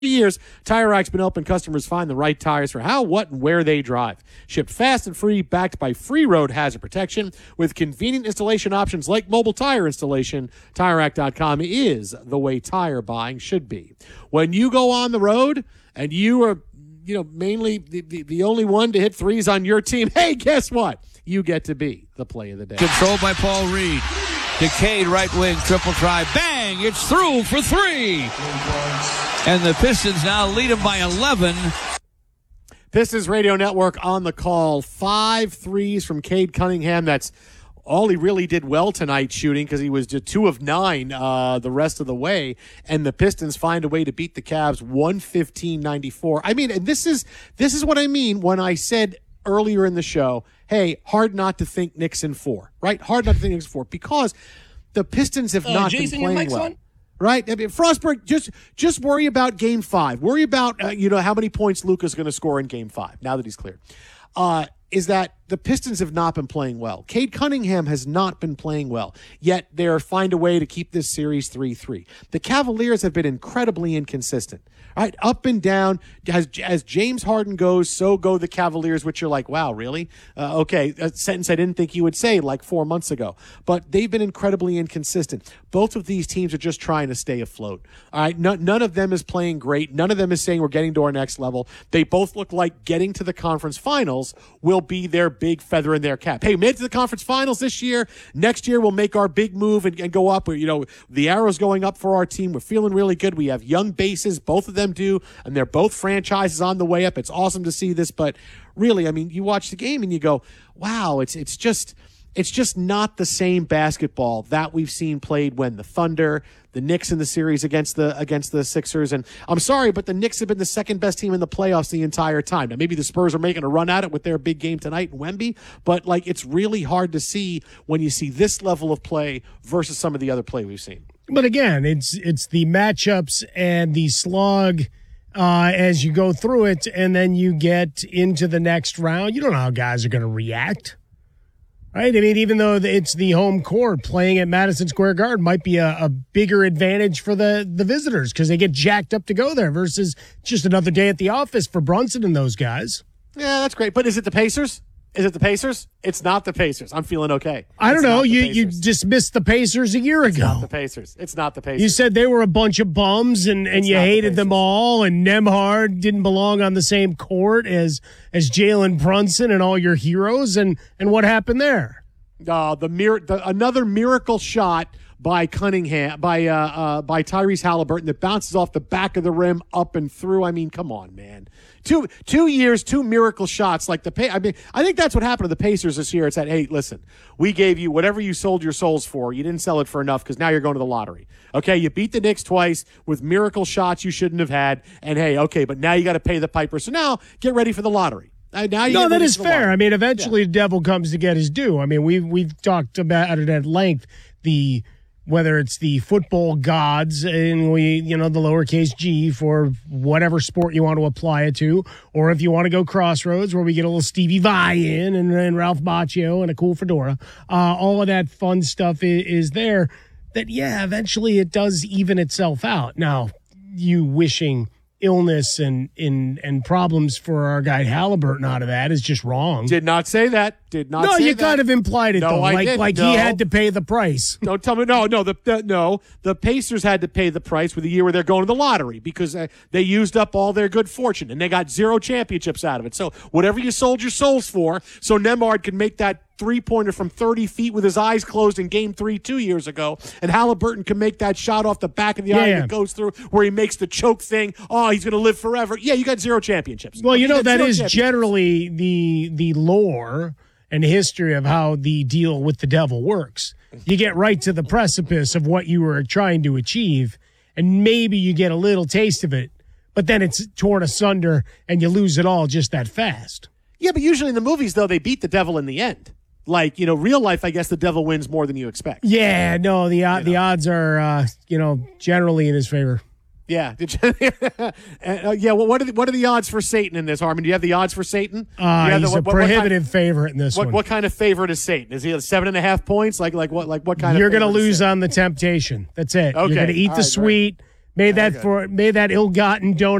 years, Tire Rack's been helping customers find the right tires for how, what, and where they drive. Shipped fast and free, backed by free road hazard protection with convenient installation options like mobile tire installation. TireRack.com is the way tire buying should be. When you go on the road and you are, mainly the only one to hit threes on your team, hey, guess what? You get to be the play of the day. Controlled by Paul Reed. Decade right wing, triple try. Bang! It's through for three. And the Pistons now lead them by 11. Pistons Radio Network on the call. 5 threes from Cade Cunningham. That's all he really did well tonight shooting, because he was just 2 of 9 the rest of the way. And the Pistons find a way to beat the Cavs 115-94. I mean, and this is what I mean when I said earlier in the show, hey, hard not to think Knicks in 4, right? Hard not to think Knicks in 4, because the Pistons have not Jason, been playing well. on? Right? I mean, Frostberg, just worry about Game 5. Worry about, how many points Luka's going to score in Game 5, now that he's cleared. Is that the Pistons have not been playing well. Cade Cunningham has not been playing well, yet they find a way to keep this series 3-3. The Cavaliers have been incredibly inconsistent, right? Up and down. As James Harden goes, so go the Cavaliers, which you're like, wow, really? Okay, a sentence I didn't think you would say like 4 months ago. But they've been incredibly inconsistent. Both of these teams are just trying to stay afloat. All right, none of them is playing great. None of them is saying we're getting to our next level. They both look like getting to the conference finals will be their big feather in their cap. Hey, we made it to the conference finals this year. Next year we'll make our big move and go up. The arrow's going up for our team. We're feeling really good. We have young bases. Both of them do, and they're both franchises on the way up. It's awesome to see this, but really, I mean, you watch the game and you go, wow, it's just not the same basketball that we've seen played when the Thunder, the Knicks in the series against the Sixers. And I'm sorry, but the Knicks have been the second best team in the playoffs the entire time. Now, maybe the Spurs are making a run at it with their big game tonight in Wemby, but it's really hard to see when you see this level of play versus some of the other play we've seen. But again, it's the matchups and the slog as you go through it, and then you get into the next round. You don't know how guys are going to react. Right? I mean, even though it's the home court, playing at Madison Square Garden might be a bigger advantage for the visitors because they get jacked up to go there versus just another day at the office for Brunson and those guys. Yeah, that's great. But is it the Pacers? It's not the Pacers. I'm feeling okay. I don't know. You dismissed the Pacers a year ago. It's not the Pacers. It's not the Pacers. You said they were a bunch of bums and you hated them all, and Nembhard didn't belong on the same court as Jalen Brunson and all your heroes. And what happened there? Another miracle shot by Cunningham, by Tyrese Halliburton that bounces off the back of the rim up and through. I mean, come on, man. 2 years, 2 miracle shots like I think that's what happened to the Pacers this year. It's that, hey, listen, we gave you whatever you sold your souls for. You didn't sell it for enough because now you're going to the lottery. Okay, you beat the Knicks twice with miracle shots you shouldn't have had. And hey, okay, but now you got to pay the piper. So now get ready for the lottery. No, that is fair. Lottery. I mean, eventually the devil comes to get his due. I mean, we've talked about it at length, whether it's the football gods and the lowercase g for whatever sport you want to apply it to, or if you want to go Crossroads where we get a little Stevie Vai in and Ralph Macchio and a cool fedora, all of that fun stuff is there. That, yeah, eventually it does even itself out. Now, you wishing illness and problems for our guy Halliburton out of that is just wrong. Did not say that. No, you kind of implied it, though. Like he had to pay the price. Don't tell me. No. The Pacers had to pay the price with the year where they're going to the lottery because they used up all their good fortune and they got 0 championships out of it. So whatever you sold your souls for, so Nembhard could make that three-pointer from 30 feet with his eyes closed in Game 3 2 years ago, and Halliburton can make that shot off the back of the eye that goes through where he makes the choke thing. Oh, he's going to live forever. Yeah, you got 0 championships. Well, that is generally the lore and history of how the deal with the devil works. You get right to the precipice of what you were trying to achieve, and maybe you get a little taste of it, but then it's torn asunder and you lose it all just that fast. Yeah, but usually in the movies, though, they beat the devil in the end. Like, real life, I guess the devil wins more than you expect. Yeah, no, the odds are, generally in his favor. Yeah. Well, what are the odds for Satan in this, Harmon? Do you have the odds for Satan? He's a prohibitive favorite in this one. What kind of favorite is Satan? Is he at 7.5 points? Like what kind of? You're going to lose on the temptation. That's it. Okay. You're going to eat the sweet. May that ill-gotten donut